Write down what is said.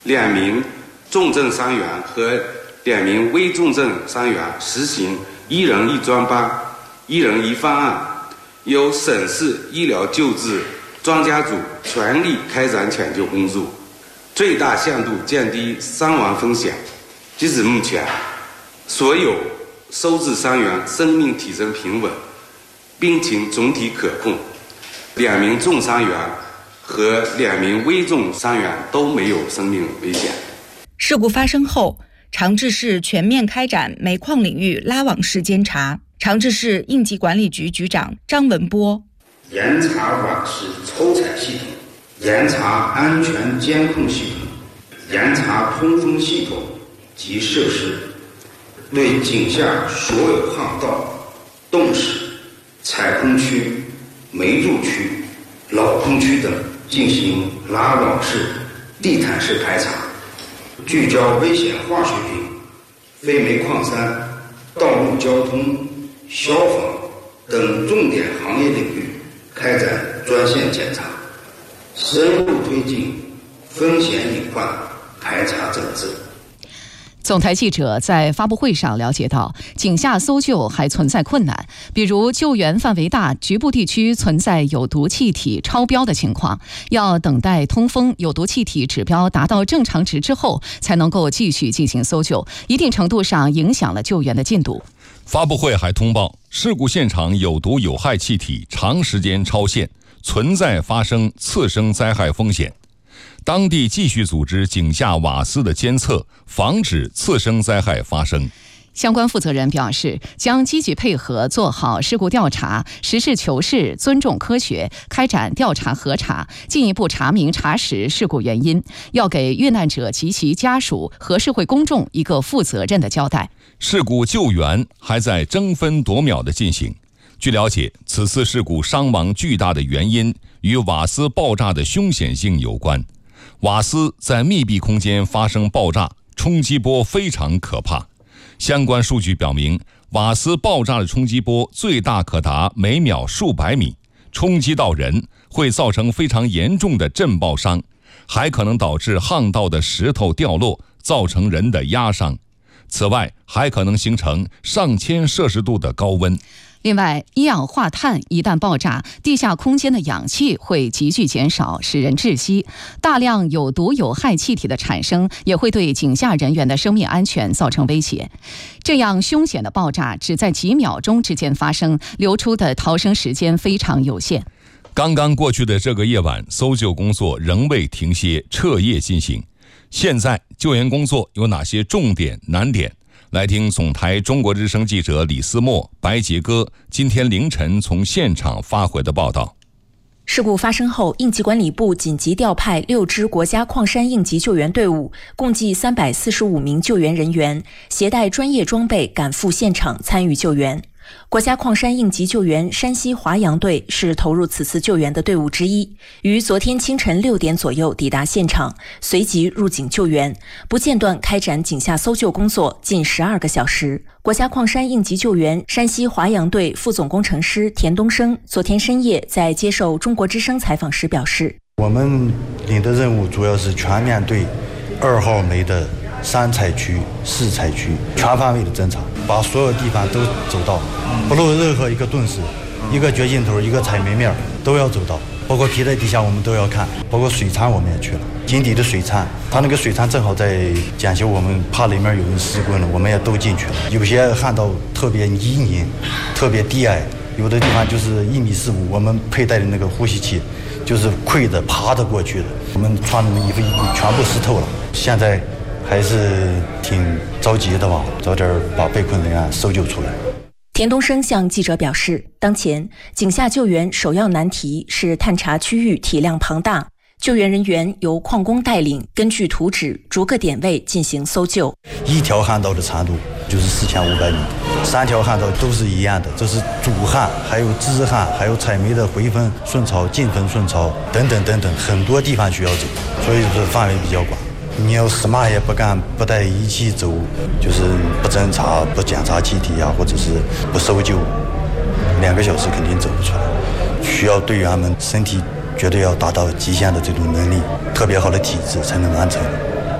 2名重症伤员和2名危重症伤员实行1人1专班、1人1方案，由省市医疗救治专家组全力开展抢救工作，最大限度降低伤亡风险。截至目前，所有收治伤员生命体征平稳，病情总体可控，2名重伤员和2名危重伤员都没有生命危险。 事故发生后，长治市全面开展煤矿领域拉网式监察。长治市应急管理局局长张文波： 严查网式抽采系统，严查安全监控系统，严查通风系统及设施，对井下所有巷道、洞室、采空区、煤贮区、老空区等进行拉网式、地毯式排查，聚焦危险化学品、非煤矿山、道路交通、消防等重点行业领域开展专项检查，深入推进风险隐患排查整治。 总台记者在发布会上了解到，井下搜救还存在困难，比如救援范围大，局部地区存在有毒气体超标的情况，要等待通风、有毒气体指标达到正常值之后，才能够继续进行搜救，一定程度上影响了救援的进度。 发布会还通报，事故现场有毒有害气体长时间超限，存在发生次生灾害风险。当地继续组织井下瓦斯的监测，防止次生灾害发生。 相关负责人表示，将积极配合做好事故调查，实事求是，尊重科学，开展调查核查，进一步查明查实事故原因，要给遇难者及其家属和社会公众一个负责任的交代。 事故救援还在争分夺秒地进行。据了解，此次事故伤亡巨大的原因与瓦斯爆炸的凶险性有关。瓦斯在密闭空间发生爆炸，冲击波非常可怕。相关数据表明，瓦斯爆炸的冲击波最大可达每秒数百米，冲击到人会造成非常严重的震爆伤，还可能导致巷道的石头掉落，造成人的压伤。此外，还可能形成上千摄氏度的高温。 另外，一氧化碳一旦爆炸，地下空间的氧气会急剧减少，使人窒息。大量有毒有害气体的产生，也会对井下人员的生命安全造成威胁。这样凶险的爆炸只在几秒钟之间发生，流出的逃生时间非常有限。 刚刚过去的这个夜晚，搜救工作仍未停歇，彻夜进行。现在救援工作有哪些重点难点？来听总台中国之声记者李思墨、白杰哥今天凌晨从现场发回的报道。 事故发生后，应急管理部紧急调派6支国家矿山应急救援队伍，共计345名救援人员，携带专业装备赶赴现场参与救援。国家矿山应急救援山西华阳队是投入此次救援的队伍之一，于昨天清晨6点左右抵达现场，随即入井救援，不间断开展井下搜救工作近12个小时。国家矿山应急救援山西华阳队副总工程师田东升昨天深夜在接受中国之声采访时表示， 我们领的任务主要是全面对2号煤的3采区、4采区全范围的侦查，把所有地方都走到，不漏任何一个洞室、一个掘进头、一个采煤面都要走到，包括皮带底下我们都要看，包括水舱我们也去了，井底的水舱，它那个水舱正好在检修，我们怕里面有人失温了，我们也都进去了。有些旱道特别泥泞、特别低矮，有的地方就是1.45米，我们佩戴的那个呼吸器就是跪着爬着过去的，我们穿的衣服全部湿透了。现在还是挺着急的吧，早点把被困人员搜救出来。 田东升向记者表示，当前井下救援首要难题是探查区域体量庞大，救援人员由矿工带领，根据图纸逐个点位进行搜救。 一条旱道的长度就是4500米，3条旱道都是一样的，这是主旱，还有支旱，还有采煤的回分顺潮、进分顺潮等等等等，很多地方需要走，所以说范围比较广。你要什么也不干，不带仪器走，就是不侦查、不检查气体啊，或者是不搜救，2个小时肯定走不出来。需要队员们身体绝对要达到极限的这种能力，特别好的体质才能完成。